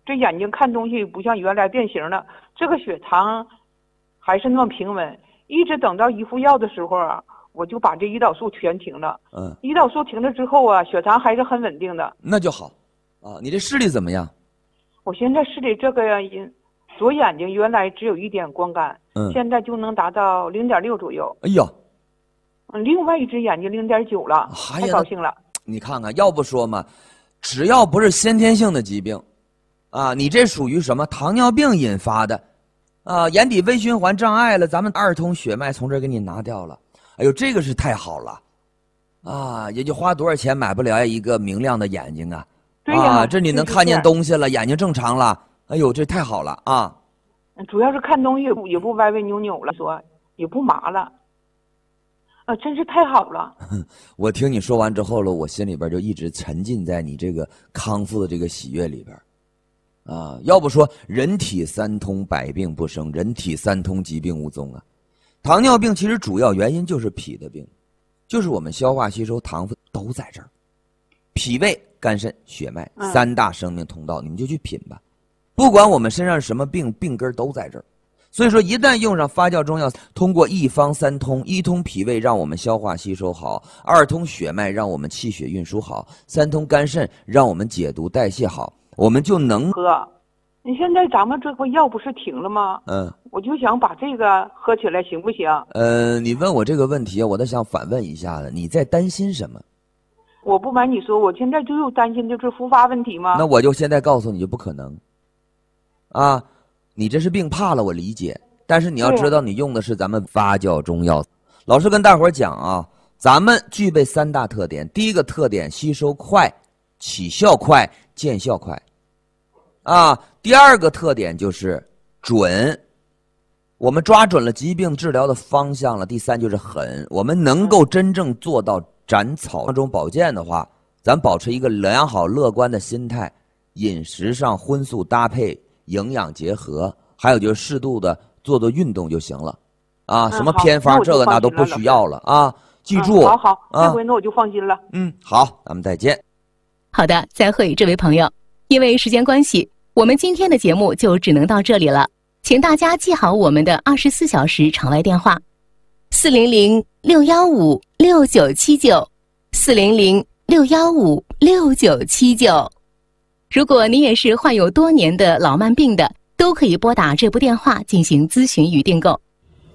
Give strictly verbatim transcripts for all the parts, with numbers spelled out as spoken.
这眼睛看东西不像原来变形了，这个血糖还是那么平稳。一直等到一服药的时候啊，我就把这胰岛素全停了。嗯，胰岛素停了之后啊，血糖还是很稳定的。 那就好啊。你这视力怎么样？ 我现在视力这个左眼睛原来只有一点光感，嗯，现在就能达到零点六左右。 哎呀， 嗯，另外一只眼睛零点九了，太高兴了。 你看看，要不说嘛，只要不是先天性的疾病，啊，你这属于什么糖尿病引发的，啊，眼底微循环障碍了，咱们二通血脉从这儿给你拿掉了。哎呦，这个是太好了，啊，也就花多少钱买不了一个明亮的眼睛啊。 对呀， 啊，这你能看见东西了，眼睛正常了。哎呦，这太好了啊！ 主要是看东西也不也不歪歪扭扭了，说也不麻了，啊，真是太好了。 我听你说完之后了，我心里边就一直沉浸在你这个康复的这个喜悦里边，啊，要不说人体三通，百病不生；人体三通，疾病无踪啊。糖尿病其实主要原因就是脾的病，就是我们消化吸收糖分都在这儿，脾胃、肝肾、血脉三大生命通道，你们就去品吧。不管我们身上什么病，病根都在这儿。所以说，一旦用上发酵中药，通过一方三通：一通脾胃，让我们消化吸收好；二通血脉，让我们气血运输好；三通肝肾，让我们解毒代谢好，我们就能喝。你现在咱们这个药不是停了吗？嗯，我就想把这个喝起来，行不行？ 呃，你问我这个问题，我都想反问一下了，你在担心什么？ 我不瞒你说，我现在就又担心就是复发问题吗？ 那我就现在告诉你，就不可能。啊，你这是病怕了，我理解，但是你要知道，你用的是咱们发酵中药。老师跟大伙儿讲啊，咱们具备三大特点。第一个特点，吸收快、起效快、见效快。啊，第二个特点就是准，我们抓准了疾病治疗的方向了。第三就是狠，我们能够真正做到斩草中保健的话，咱保持一个良好乐观的心态，饮食上荤素搭配，营养结合，还有就是适度的做做运动就行了，啊，什么偏方这个那都不需要了啊，记住。 好好，这回那我就放心了。 嗯，好，咱们再见。 好的，再会，这位朋友。因为时间关系，我们今天的节目就只能到这里了，请大家记好我们的二十四小时场外电话：四零零六幺五六九七九，四零零六幺五六九七九。如果你也是患有多年的老慢病的，都可以拨打这部电话进行咨询与订购。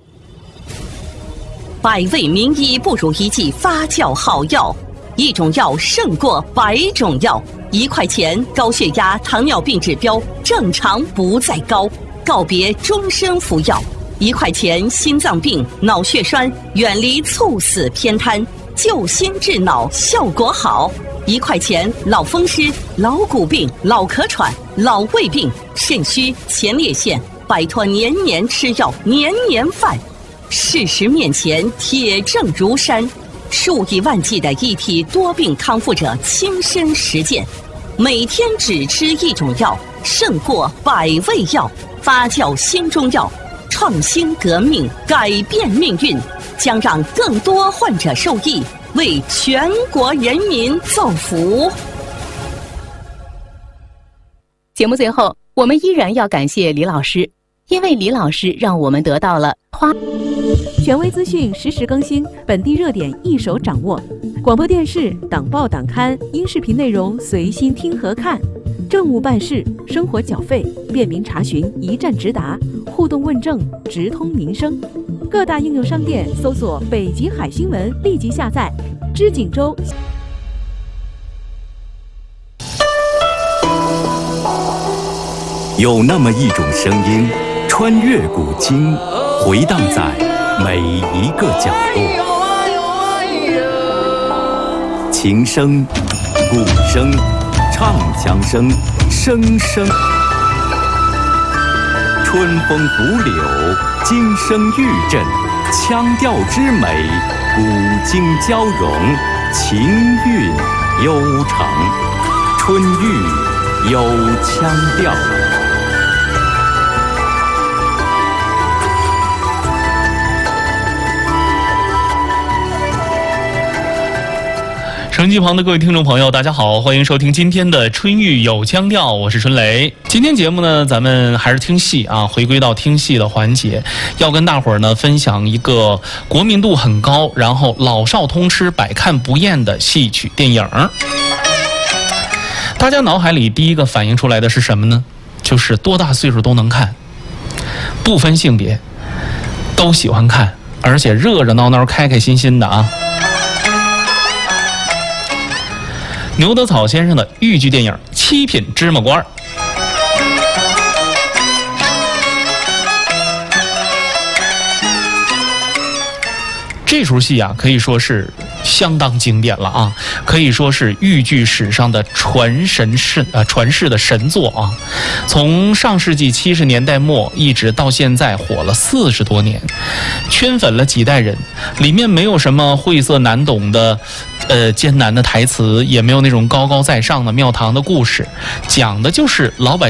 百味名医不如一剂发酵好药，一种药胜过百种药。一块钱，高血压、糖尿病指标正常不再高，告别终身服药。一块钱，心脏病、脑血栓远离猝死偏瘫，救心治脑效果好。一块钱，老风湿、老骨病、老咳喘、老胃病、肾虚、前列腺，摆脱年年吃药、年年犯。事实面前，铁证如山，数以万计的一体多病康复者亲身实践，每天只吃一种药，胜过百味药。发酵新中药，创新革命，改变命运，将让更多患者受益，为全国人民造福。 节目最后，我们依然要感谢李老师，因为李老师让我们得到了花权威资讯实时更新，本地热点一手掌握。广播电视、党报党刊、音视频内容随心听和看，政务办事、生活缴费、便民查询一站直达，互动问政直通民生。各大应用商店搜索北极海新闻，立即下载。知锦州。 有那么一种声音，穿越古今，回荡在每一个角落。琴声、鼓声、唱腔声，声声。春风拂柳，金声玉振，腔调之美，古今交融，情韵悠长。春韵有腔调。 手机旁的各位听众朋友，大家好，欢迎收听今天的春玉有腔调，我是春雷。今天节目呢，咱们还是听戏啊，回归到听戏的环节，要跟大伙儿呢分享一个国民度很高，然后老少通吃、百看不厌的戏曲电影。大家脑海里第一个反映出来的是什么呢？就是多大岁数都能看，不分性别，都喜欢看，而且热热闹闹、开开心心的啊。牛德草先生的豫剧电影《七品芝麻官》。这出戏啊，可以说是相当经典了啊，可以说是豫剧史上的传神世呃传世的神作啊。从上世纪七十年代末一直到现在，火了四十多年，圈粉了几代人。里面没有什么晦涩难懂的呃艰难的台词，也没有那种高高在上的庙堂的故事，讲的就是老百姓